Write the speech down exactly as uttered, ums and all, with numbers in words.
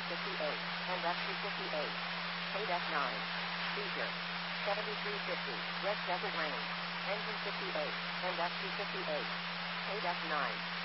engine fifty-eight, and F two fifty-eight. Paid F nine. Seizure. seventy-three fifty, Red Desert Range. Engine fifty-eight, and F two fifty-eight. Paid F nine.